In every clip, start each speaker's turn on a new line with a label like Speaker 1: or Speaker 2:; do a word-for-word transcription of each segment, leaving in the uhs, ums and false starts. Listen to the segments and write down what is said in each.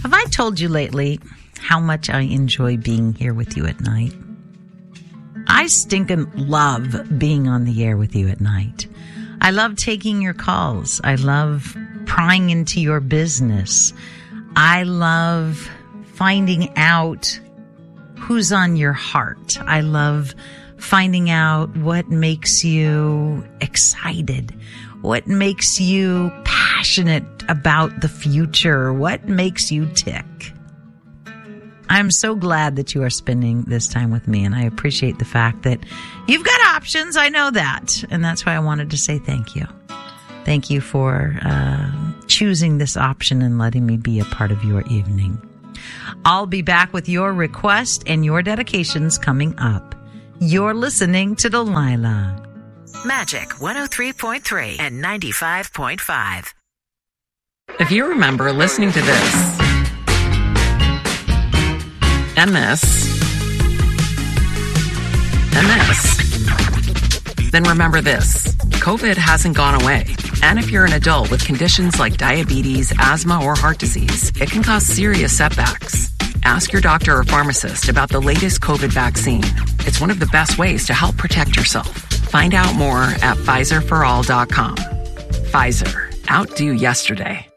Speaker 1: Have I told you lately how much I enjoy being here with you at night? I stinking love being on the air with you at night. I love taking your calls. I love prying into your business. I love finding out who's on your heart. I love finding out what makes you excited, what makes you passionate about the future, what makes you tick. I'm so glad that you are spending this time with me, and I appreciate the fact that you've got options. I know that, and that's why I wanted to say thank you. Thank you for uh, choosing this option and letting me be a part of your evening. I'll be back with your request and your dedications coming up. You're listening to Delilah.
Speaker 2: Magic one oh three point three and ninety-five point five.
Speaker 3: If you remember listening to this and this and this, then remember this. COVID hasn't gone away. And if you're an adult with conditions like diabetes, asthma, or heart disease, it can cause serious setbacks. Ask your doctor or pharmacist about the latest COVID vaccine. It's one of the best ways to help protect yourself. Find out more at Pfizer for all dot com. Pfizer. Outdo yesterday.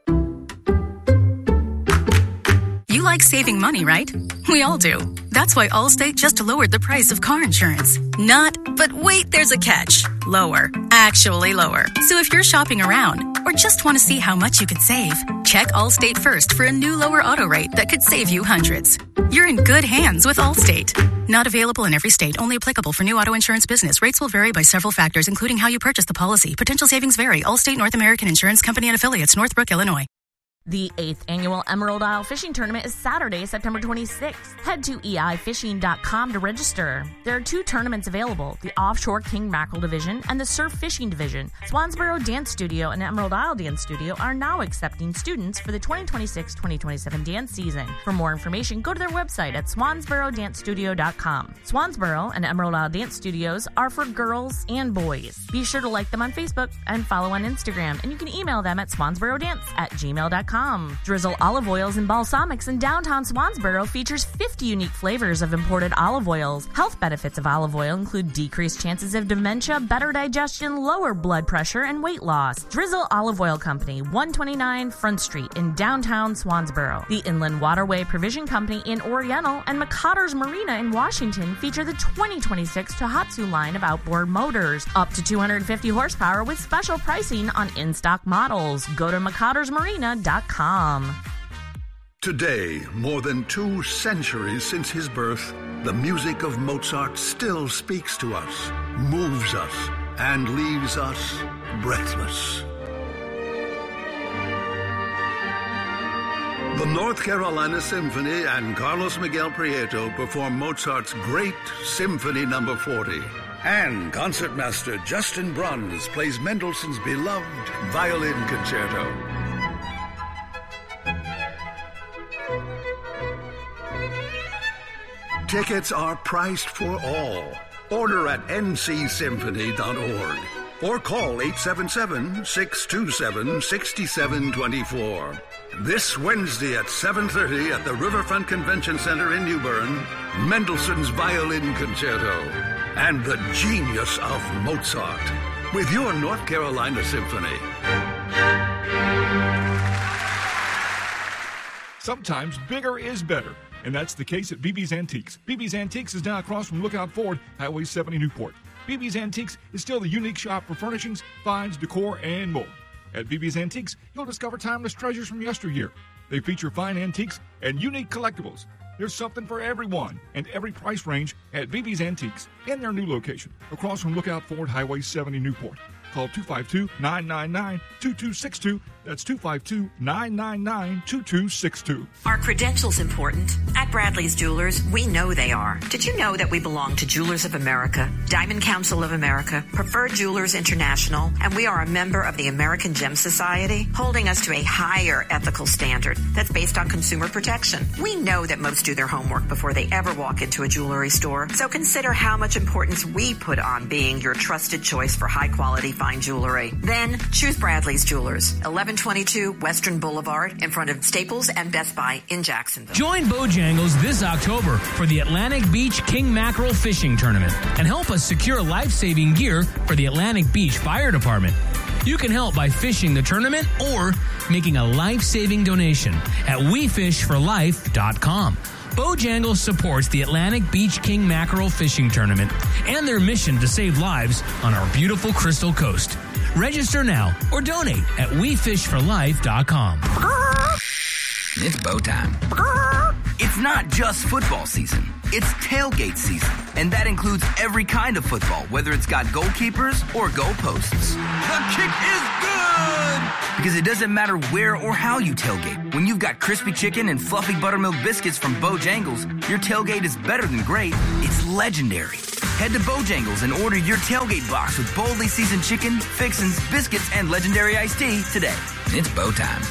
Speaker 4: You like saving money, right? We all do. That's why Allstate just lowered the price of car insurance. Not, but wait, there's a catch. Lower. Actually lower. So if you're shopping around or just want to see how much you could save, check Allstate first for a new lower auto rate that could save you hundreds. You're in good hands with Allstate. Not available in every state. Only applicable for new auto insurance business. Rates will vary by several factors, including how you purchase the policy. Potential savings vary. Allstate North American Insurance Company and Affiliates, Northbrook, Illinois.
Speaker 5: The eighth Annual Emerald Isle Fishing Tournament is Saturday, September twenty-sixth. Head to E I fishing dot com to register. There are two tournaments available, the Offshore King Mackerel Division and the Surf Fishing Division. Swansboro Dance Studio and Emerald Isle Dance Studio are now accepting students for the twenty twenty-six twenty twenty-seven dance season. For more information, go to their website at swansboro dance studio dot com. Swansboro and Emerald Isle Dance Studios are for girls and boys. Be sure to like them on Facebook and follow on Instagram, and you can email them at swansborodance at gmail dot com. Drizzle Olive Oils and Balsamics in downtown Swansboro features fifty unique flavors of imported olive oils. Health benefits of olive oil include decreased chances of dementia, better digestion, lower blood pressure, and weight loss. Drizzle Olive Oil Company, one twenty-nine Front Street in downtown Swansboro. The Inland Waterway Provision Company in Oriental and McCotter's Marina in Washington feature the twenty twenty-six Tohatsu line of outboard motors. Up to two hundred fifty horsepower with special pricing on in-stock models. Go to mccotters marina dot com.
Speaker 6: Today, more than two centuries since his birth, the music of Mozart still speaks to us, moves us, and leaves us breathless. The North Carolina Symphony and Carlos Miguel Prieto perform Mozart's great Symphony Number forty. And concertmaster Justin Bruns plays Mendelssohn's beloved Violin Concerto. Tickets are priced for all. Order at n c symphony dot org or call eight seven seven, six two seven, six seven two four. This Wednesday at seven thirty at the Riverfront Convention Center in New Bern, Mendelssohn's Violin Concerto and the genius of Mozart with your North Carolina Symphony.
Speaker 7: Sometimes bigger is better, and that's the case at B B's Antiques. B B's Antiques is now across from Lookout Ford, Highway seventy Newport. B B's Antiques is still the unique shop for furnishings, finds, decor, and more. At B B's Antiques, you'll discover timeless treasures from yesteryear. They feature fine antiques and unique collectibles. There's something for everyone and every price range at B B's Antiques in their new location, across from Lookout Ford, Highway seventy Newport. Call two five two, nine nine nine, two two six two. That's two five two, nine nine nine, two two six two.
Speaker 2: Are credentials important? At Bradley's Jewelers, we know they are. Did you know that we belong to Jewelers of America, Diamond Council of America, Preferred Jewelers International, and we are a member of the American Gem Society, holding us to a higher ethical standard that's based on consumer protection. We know that most do their homework before they ever walk into a jewelry store, so consider how much importance we put on being your trusted choice for high-quality fine jewelry. Then choose Bradley's Jewelers, eleven twenty-two Western Boulevard, in front of Staples and Best Buy in Jacksonville.
Speaker 8: Join Bojangles this October for the Atlantic Beach King Mackerel Fishing Tournament and help us secure life-saving gear for the Atlantic Beach Fire Department. You can help by fishing the tournament or making a life-saving donation at we fish for life dot com. Bojangles supports the Atlantic Beach King Mackerel Fishing Tournament and their mission to save lives on our beautiful Crystal Coast. Register now or donate at we fish for life dot com.
Speaker 9: It's bow time. It's not just football season. It's tailgate season. And that includes every kind of football, whether it's got goalkeepers or goalposts. The kick is good! Because it doesn't matter where or how you tailgate. When you've got crispy chicken and fluffy buttermilk biscuits from Bojangles, your tailgate is better than great. It's legendary. Head to Bojangles and order your tailgate box with boldly seasoned chicken, fixins, biscuits, and legendary iced tea today. It's bow time.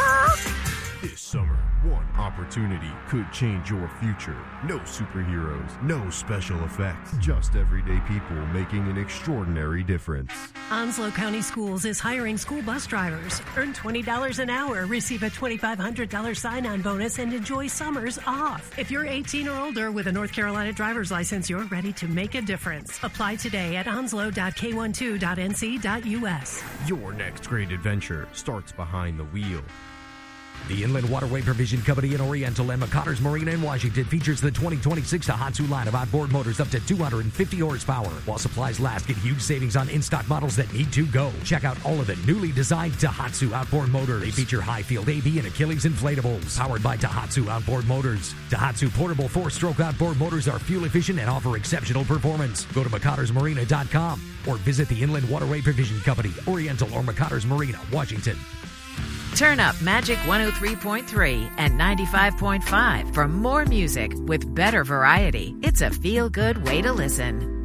Speaker 10: This summer, one opportunity could change your future. No superheroes, no special effects, just everyday people making an extraordinary difference.
Speaker 11: Onslow County Schools is hiring school bus drivers. Earn twenty dollars an hour, receive a twenty-five hundred dollars sign-on bonus, and enjoy summers off. If you're eighteen or older with a North Carolina driver's license, you're ready to make a difference. Apply today at onslow dot k twelve dot n c dot u s.
Speaker 10: Your next great adventure starts behind the wheel.
Speaker 12: The Inland Waterway Provision Company in Oriental and McConners Marina in Washington features the twenty twenty-six Daihatsu line of outboard motors up to two hundred fifty horsepower. While supplies last, get huge savings on in-stock models that need to go. Check out all of the newly designed Daihatsu outboard motors. They feature high-field A B and Achilles inflatables, powered by Daihatsu outboard motors. Daihatsu portable four-stroke outboard motors are fuel-efficient and offer exceptional performance. Go to mcconners marina dot com or visit the Inland Waterway Provision Company, Oriental or McConners Marina, Washington.
Speaker 13: Turn up Magic one oh three point three and ninety-five point five for more music with better variety. It's a feel-good way to listen.